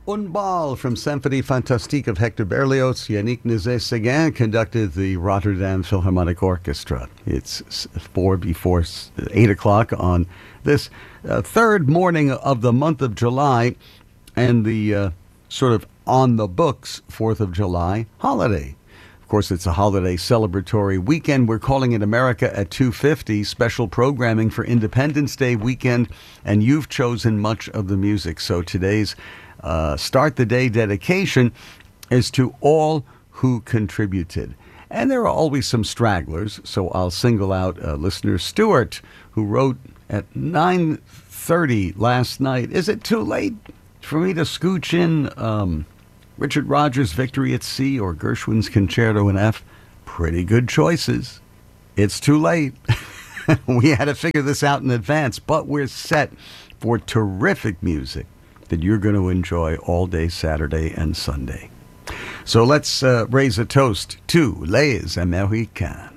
Un Bal from Symphonie Fantastique of Hector Berlioz. Yannick Nézet-Séguin conducted the Rotterdam Philharmonic Orchestra. It's 8 o'clock on this third morning of the month of July and the sort of on the books 4th of July holiday. Of course, it's a holiday celebratory weekend. We're calling it America at 250, special programming for Independence Day weekend, and you've chosen much of the music. So today's Start the Day dedication is to all who contributed. And there are always some stragglers, so I'll single out listener Stuart, who wrote at 9:30 last night, "Is it too late for me to scooch in Richard Rodgers' Victory at Sea or Gershwin's Concerto in F? Pretty good choices. It's too late." We had to figure this out in advance, but we're set for terrific music that you're going to enjoy all day Saturday and Sunday. So let's raise a toast to Les Américains.